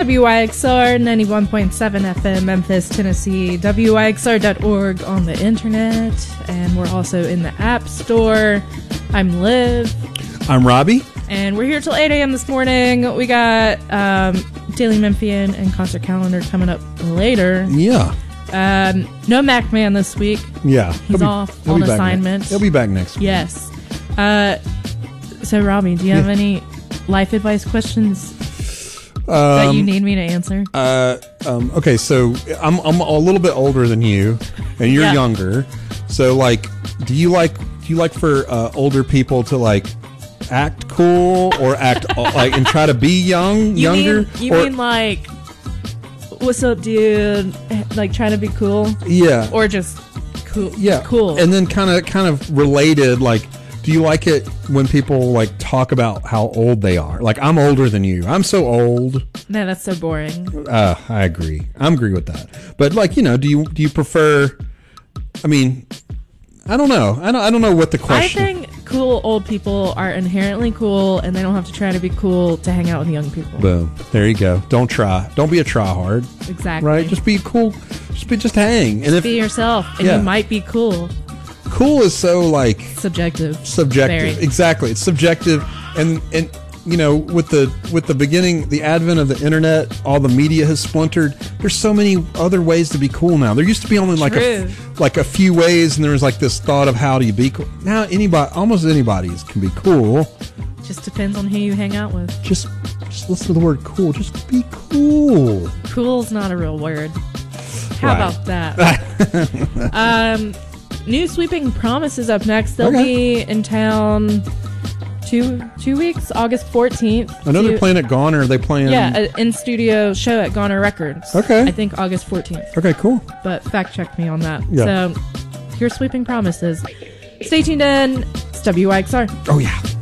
WYXR 91.7 FM, Memphis, Tennessee, WYXR.org on the internet, and we're also in the App Store. I'm Liv. I'm Robbie. And we're here till 8 a.m. this morning. We got Daily Memphian and Concert Calendar coming up later. Yeah. No Mac Man this week. Yeah. He's off on assignment. He'll be back next week. Yes. So, Robbie, do you have any life advice questions that you need me to answer? Okay, so I'm a little bit older than you, and you're younger. So, like, do you like for older people to like act cool or act like and try to be younger? You mean like, what's up, dude? Like trying to be cool? Yeah. Or just cool? Yeah. Cool. And then kind of related, like, do you like it when people like talk about how old they are? Like, I'm older than you. I'm so old. No, that's so boring. I agree. I agree with that. But like, you know, do you prefer? I mean, I don't know. I don't know what the question. I think cool old people are inherently cool, and they don't have to try to be cool to hang out with young people. Boom. There you go. Don't try. Don't be a tryhard. Exactly. Right. Just be cool. Just hang. Just be yourself, and you might be cool. Cool is so like subjective. Very. Exactly. It's subjective, and you know, with the beginning, the advent of the internet, all the media has splintered. There's so many other ways to be cool now. There used to be only like a few ways, and there was like this thought of how do you be cool. Now almost anybody can be cool. Just depends on who you hang out with. Just listen to the word cool. Just be cool. Cool's not a real word. How about that? New Sweeping Promise is up next. They'll be in town 2 weeks, August 14th. I know they're playing at Goner. Are they playing? Yeah, an in-studio show at Goner Records. Okay. I think August 14th. Okay, cool. But fact check me on that. Yeah. So, here's Sweeping Promises. Stay tuned in. It's WYXR. Oh, yeah.